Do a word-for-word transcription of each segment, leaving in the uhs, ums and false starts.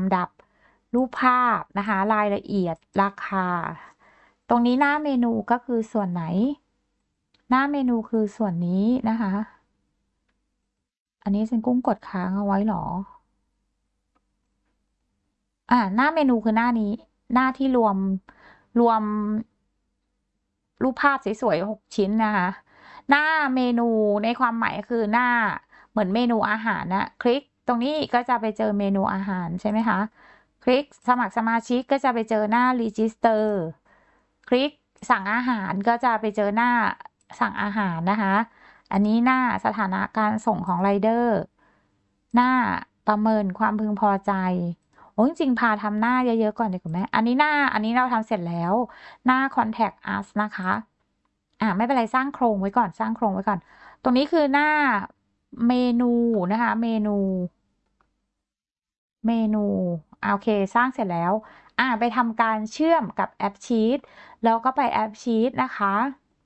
ำดับรูปภาพนะคะรายละเอียดราคาตรงนี้หน้าเมนูก็คือส่วนไหนหน้าเมนูคือส่วนนี้นะคะอันนี้ฉันกุ้งกดค้างเอาไว้หรออ่าหน้าเมนูคือหน้านี้หน้าที่รวมรวมรูปภาพสวยๆหกชิ้นนะคะหน้าเมนูในความหมายคือหน้าเหมือนเมนูอาหารนะคลิกตรงนี้ก็จะไปเจอเมนูอาหารใช่ไหมคะคลิกสมัครสมาชิกก็จะไปเจอหน้า Register คลิกสั่งอาหารก็จะไปเจอหน้าสั่งอาหารนะคะอันนี้หน้าสถานะการส่งของไรเดอร์หน้าประเมินความพึงพอใจโอ้จริงๆพาทำหน้าเยอะๆก่อนดีกว่าไหมอันนี้หน้าอันนี้เราทำเสร็จแล้วหน้า Contact Us นะคะอ่าไม่เป็นไรสร้างโครงไว้ก่อนสร้างโครงไว้ก่อนตรงนี้คือหน้าเมนูนะคะเมนูเมนูโอเคสร้างเสร็จแล้วอ่าไปทำการเชื่อมกับแอปชีทแล้วก็ไปแอปชีทนะคะ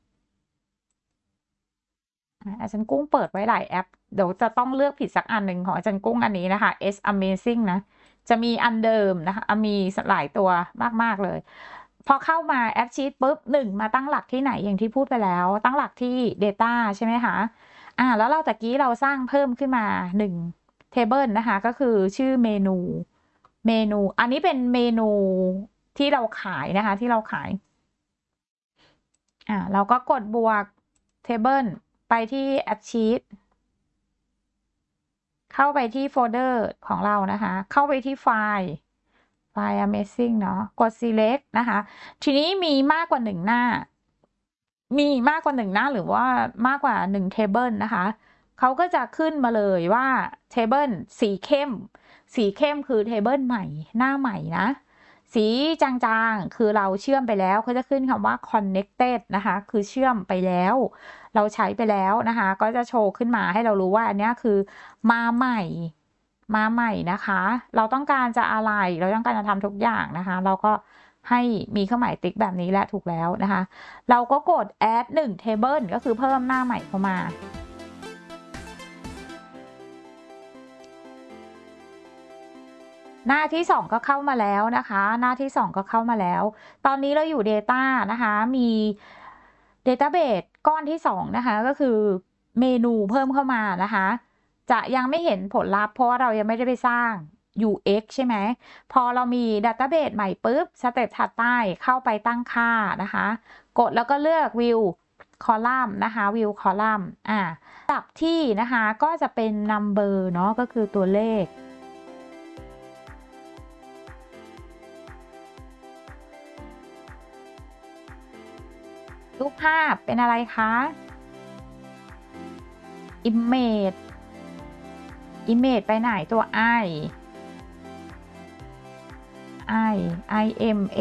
อาจารย์กุ้งเปิดไว้หลายแอปเดี๋ยวจะต้องเลือกผิดสักอันหนึ่งของอาจารย์กุ้งอันนี้นะคะ S Amazing นะจะมีอันเดิมนะคะมีหลายตัวมากๆเลยพอเข้ามาแอปชีทปุ๊บหนึ่งมาตั้งหลักที่ไหนอย่างที่พูดไปแล้วตั้งหลักที่ Data ใช่ไหมคะอ่าแล้วเราตะกี้เราสร้างเพิ่มขึ้นมาหนึ่ง Table นะคะก็คือชื่อเมนูเมนูอันนี้เป็นเมนูที่เราขายนะคะที่เราขายอ่าเราก็กดบวก Table ไปที่แอปชีทเข้าไปที่โฟลเดอร์ของเรานะคะเข้าไปที่ไฟล์ไฟล์ Amazing เนาะกด select นะคะทีนี้มีมากกว่าหนึ่งหน้ามีมากกว่าหนึ่งหน้าหรือว่ามากกว่าหนึ่ง table นะคะเขาก็จะขึ้นมาเลยว่า table สีเข้มสีเข้มคือ table ใหม่หน้าใหม่นะสีจางๆคือเราเชื่อมไปแล้วเขาจะขึ้นคำว่า connected นะคะคือเชื่อมไปแล้วเราใช้ไปแล้วนะคะก็จะโชว์ขึ้นมาให้เรารู้ว่าอันนี้คือมาใหม่มาใหม่นะคะเราต้องการจะอะไรเราต้องการจะทำทุกอย่างนะคะเราก็ให้มีเครื่องหมายติ๊กแบบนี้และถูกแล้วนะคะเราก็กด add หนึ่ง table ก็คือเพิ่มหน้าใหม่เข้ามาหน้าที่สองก็เข้ามาแล้วนะคะหน้าที่สองก็เข้ามาแล้วตอนนี้เราอยู่ Data นะคะมี Database ก้อนที่สองนะคะก็คือเมนูเพิ่มเข้ามานะคะจะยังไม่เห็นผลลัพธ์เพราะว่าเรายังไม่ได้ไปสร้าง ยู เอ็กซ์ ใช่ไหมพอเรามี Database ใหม่ปุ๊บสเต็ปถัดใต้เข้าไปตั้งค่านะคะกดแล้วก็เลือก View Column นะคะ View Column อ่าลำดับที่นะคะก็จะเป็น Number เนาะก็คือตัวเลขรูปภาพเป็นอะไรคะ Image Image ไปไหนตัว I I I M A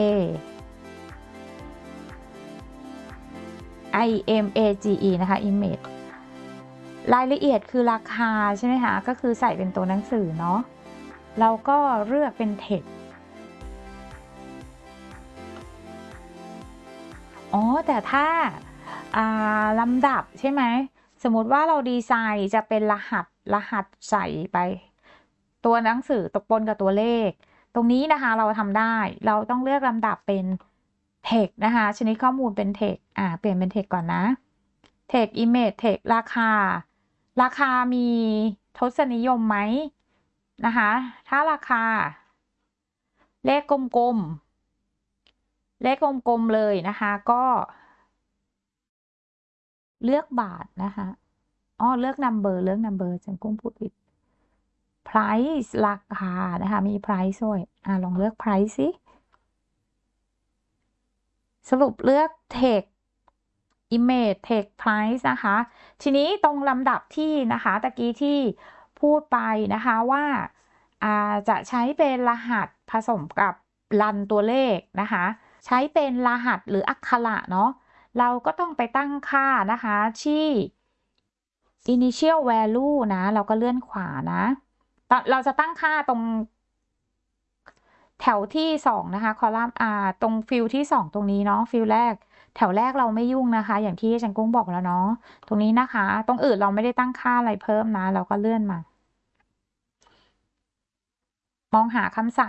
I M A G E นะคะ Image รายละเอียดคือราคาใช่ไหมคะก็คือใส่เป็นตัวหนังสือเนาะเราก็เลือกเป็น Text อ๋อแต่ถ้าลำดับใช่ไหมสมมติว่าเราดีไซน์จะเป็นรหัสรหัสใส่ไปตัวหนังสือตกปนกับตัวเลขตรงนี้นะคะเราทำได้เราต้องเลือกลำดับเป็น text นะคะชนิดข้อมูลเป็น text อ่าเปลี่ยนเป็น text ก่อนนะ text image text ราคาราคามีทศนิยมไหมนะคะถ้าราคาเลขกลมๆเลขกลมๆเลยนะคะก็เลือกบาทนะคะอ๋อเลือก number เลือก number ฉันกุ้งพูดผิด price ราคานะคะมี price ด้วยอ่าลองเลือก price สิสรุปเลือก text image text price นะคะทีนี้ตรงลำดับที่นะคะตะกี้ที่พูดไปนะคะว่าอ่าจะใช้เป็นรหัสผสมกับรันตัวเลขนะคะใช้เป็นรหัสหรืออักขระเนาะเราก็ต้องไปตั้งค่านะคะที่ initial value นะเราก็เลื่อนขวานะเราจะตั้งค่าตรงแถวที่สองนะคะคอลัมน์อ่าตรงฟิลที่สองตรงนี้เนาะฟิลแรกแถวแรกเราไม่ยุ่งนะคะอย่างที่อาจารย์กุ้งบอกแล้วเนาะตรงนี้นะคะตรงอื่นเราไม่ได้ตั้งค่าอะไรเพิ่มนะเราก็เลื่อนมามองหาคำสั่ง